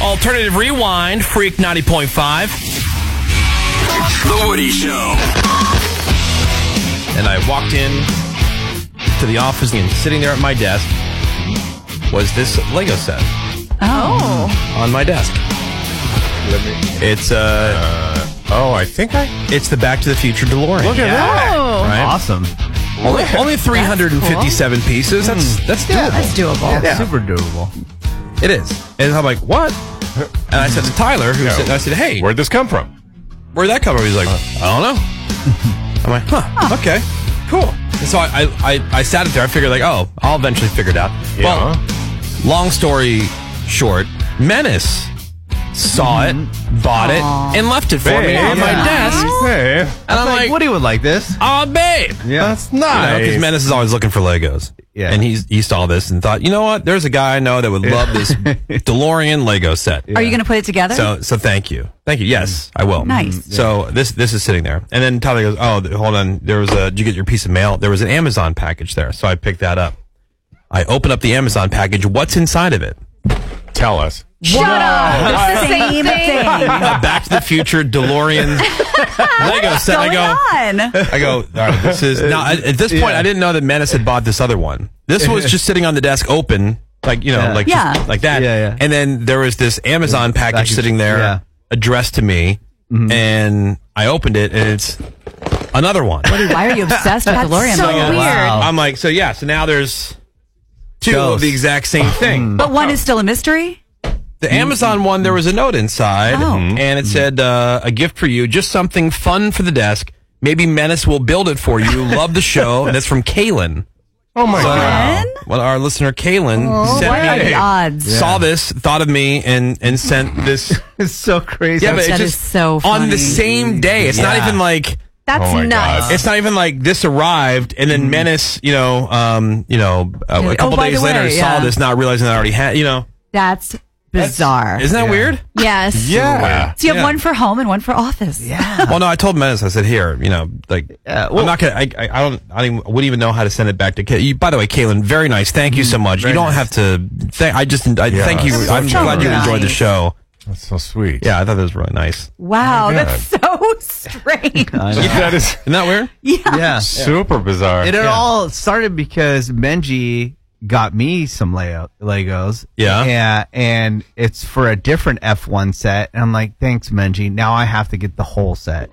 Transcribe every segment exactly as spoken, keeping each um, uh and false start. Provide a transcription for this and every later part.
Alternative Rewind, Freak ninety point five. The Woody Show. And I walked in to the office, and sitting there at my desk was this Lego set. Oh. On my desk. Let me, It's, uh, uh, oh, I think I... it's the Back to the Future DeLorean. Look at that. Oh. Right? Awesome. Only, only three hundred fifty-seven cool. pieces. That's that's doable. That's doable. Yeah. Super doable. It is. And I'm like, what? And I said to Tyler, who Yeah. said, I said, hey, Where'd this come from? where'd that come from? He's like, I don't know. I'm like, huh, okay, cool. And so I, I, I, I sat it there. I figured, like, oh, I'll eventually figure it out. Yeah. Well, long story short, Menace saw it, bought it, and left it for me Babe. on my Yeah. desk. Hey, And I'm Like, like, Woody would like this. oh, babe. Yeah. that's nice. Because Menace is always looking for Legos. Yeah. And he's, he saw this and thought, you know what? There's a guy I know that would love this DeLorean Lego set. Are you going to put it together? So, so thank you, thank you. Yes, I will. Nice. So this this is sitting there, and then Tyler goes, "Oh, th- hold on. There was a. Did you get your piece of mail? There was an Amazon package there, so I picked that up. I open up the Amazon package. What's inside of it? Tell us. Shut up. It's the same thing. A Back to the Future DeLorean Lego set. I Going go. on? I go. All right, this is now. I- At this point, Yeah. I didn't know that Menace had bought this other one. This was just sitting on the desk, open, like you know, Yeah. like Yeah. just like that. Yeah, yeah. And then there was this Amazon package, Package, sitting there, yeah. addressed to me, and I opened it, and it's another one. Why are you obsessed with DeLorean? so Legos? weird. Wow. I'm like, so yeah, so now there's two Jealous. of the exact same thing. But one is still a mystery? The Amazon one, there was a note inside, Oh. and it said, uh, a gift for you, just something fun for the desk. Maybe Menace will build it for you. Love the show. And that's from Kaylin. Oh, my God. Ken? Well, our listener, Kaylin, Oh, sent what are me, the odds? saw this, thought of me, and, and sent this. It's so crazy. Yeah, but it's That is just so on funny. the same day. It's not Yeah. even like... That's Oh my nuts. God. It's not even like this arrived and then Menace, you know, um, you know, uh, Yeah. a couple Oh, by days the later way, saw yeah. this, not realizing that I already had, you know. That's bizarre. Isn't that Yeah. weird? Yes. Yeah. So you have Yeah. one for home and one for office. Yeah. Well, no, I told Menace, I said, here, you know, like, Yeah, well- I'm not gonna, I, I, I don't, I don't even, wouldn't even know how to send it back to Kay. You, by the way, Kaylin, very nice. Thank you so much. Very you don't nice. have to, thank, I just, I Yeah, thank you. that's I'm so glad you nice. enjoyed the show. That's so sweet. Yeah, I thought that was really nice. Wow, Oh my that's so strange. I know. That is Isn't that weird? Yeah. Yeah. super bizarre. It, it Yeah. all started because Menji got me some Lego, Legos. Yeah. Yeah. And it's for a different F one set. And I'm like, thanks, Menji. Now I have to get the whole set.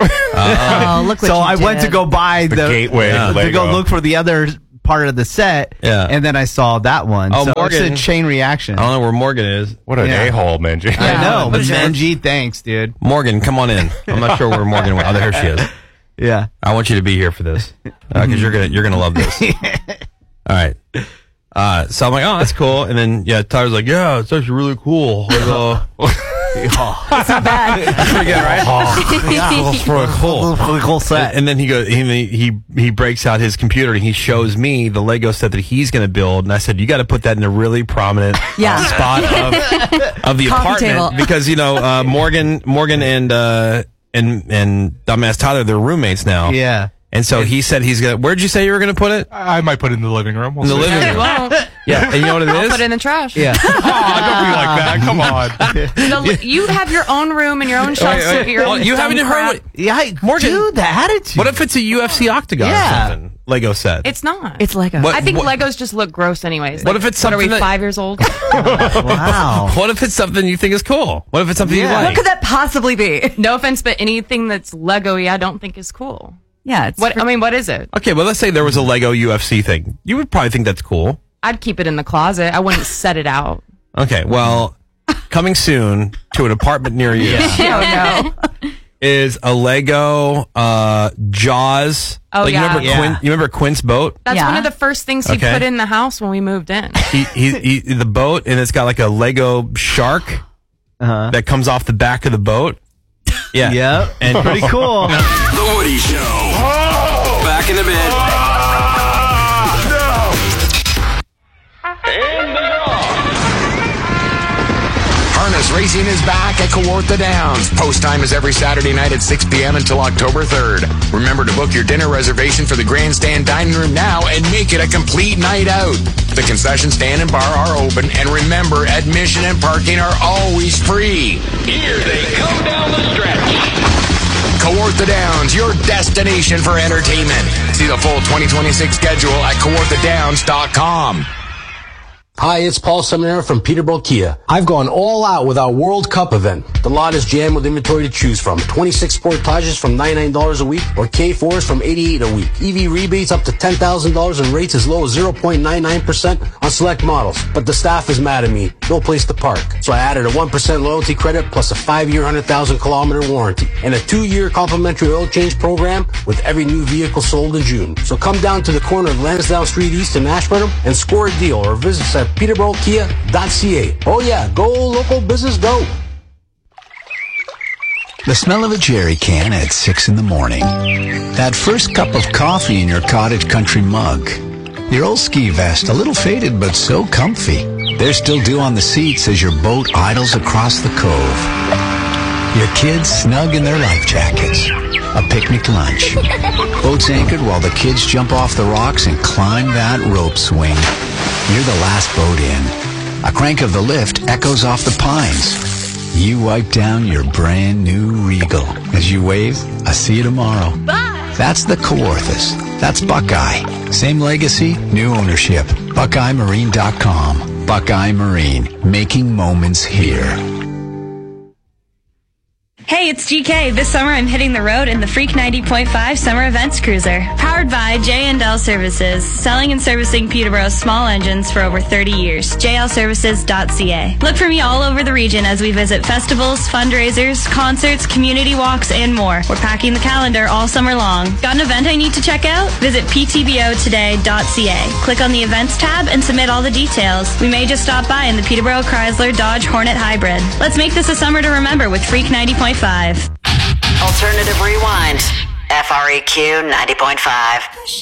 Oh, look what so you I went did. to go buy The the, gateway Yeah. to Lego. go look for the other part of the set. Yeah. And then I saw that one. Oh, so Morgan. it's a chain reaction. I don't know where Morgan is. What an Yeah. a-hole, Menji. I know, What but is yours? Menji, thanks, dude. Morgan, come on in. I'm not sure where Morgan went. Oh, there she is. Yeah. I want you to be here for this because you're gonna you're gonna love this. All right. Uh, so I'm like, oh, that's cool. And then yeah, Tyler's like, yeah, it's actually really cool. Like, uh, Bad. pretty good, right? Yeah. That's really cool. Really cool set. And then he goes, he he he breaks out his computer and he shows me the Lego set that he's going to build. And I said, you got to put that in a really prominent Yeah. uh, spot of, of the Coffee apartment table. because you know uh, Morgan Morgan and uh, and and dumbass Tyler, they're roommates now. Yeah. And so he said he's gonna. Where'd you say you were gonna put it? I might put it in the living room. We'll In the see. living You room. won't. Yeah, and you know what it I'll is? put it in the trash. Yeah. Oh, don't be like that. Come on. The- you have your own room and your own shelf. Wait, wait. Your Oh, own you haven't dumb heard crap. what- Yeah, I- Morgan, dude, the attitude. What if it's a U F C octagon Yeah. or something? Lego set. It's not. It's Lego. What- I think what- Legos just look gross anyways. What Like, if it's what are we, something that- five years old? Wow. What if it's something you think is cool? What if it's something Yeah. you What like? could that possibly be? No offense, but anything that's Lego-y I don't think is cool. Yeah, it's What I mean, what is it? Okay, well, let's say there was a Lego U F C thing. You would probably think that's cool. I'd keep it in the closet. I wouldn't set it out. Okay, well, coming soon to an apartment near you oh no. is a Lego uh, Jaws. Oh, like, yeah. You remember, Yeah. Quin, you remember Quint's boat? That's Yeah. one of the first things he Okay. put in the house when we moved in. He, he, he, the boat, and it's got like a Lego shark Uh-huh. that comes off the back of the boat. Yeah. Yep. And Pretty cool. The Woody Show. Back in a bit. Harness Racing is back at Kawartha Downs. Post time is every Saturday night at six p.m. until October third. Remember to book your dinner reservation for the grandstand dining room now and make it a complete night out. The concession stand and bar are open, and remember, admission and parking are always free. Here they come down the stretch. Kawartha Downs, your destination for entertainment. See the full twenty twenty-six schedule at kawartha downs dot com. Hi, it's Paul Seminara from Peterborough Kia. I've gone all out with our World Cup event. The lot is jammed with inventory to choose from. twenty-six Sportages from ninety-nine dollars a week or K fours from eighty-eight dollars a week. E V rebates up to ten thousand dollars and rates as low as zero point nine nine percent on select models. But the staff is mad at me. No place to park. So I added a one percent loyalty credit plus a five-year, one hundred thousand kilometer warranty and a two-year complimentary oil change program with every new vehicle sold in June. So come down to the corner of Lansdowne Street East in Ashburnham and score a deal or visit us at peterborough kia dot c a. Oh yeah, go local business, go. The smell of a jerry can at six in the morning. That first cup of coffee in your cottage country mug. Your old ski vest, a little faded but so comfy. There's still dew on the seats as your boat idles across the cove. Your kids snug in their life jackets. A picnic lunch. Boats anchored while the kids jump off the rocks and climb that rope swing. You're the last boat in. A crank of the lift echoes off the pines. You wipe down your brand new Regal. As you wave, I see you tomorrow. Bye! That's the Kawarthas. That's Buckeye. Same legacy, new ownership. Buckeye Marine dot com. Buckeye Marine. Making moments here. Hey, it's G K. This summer I'm hitting the road in the Freak ninety point five Summer Events Cruiser. Powered by J and L Services, selling and servicing Peterborough's small engines for over thirty years. j l services dot c a. Look for me all over the region as we visit festivals, fundraisers, concerts, community walks, and more. We're packing the calendar all summer long. Got an event I need to check out? Visit p t b o today dot c a. Click on the Events tab and submit all the details. We may just stop by in the Peterborough Chrysler Dodge Hornet Hybrid. Let's make this a summer to remember with Freak ninety point five. Alternative Rewind. F R E Q ninety point five.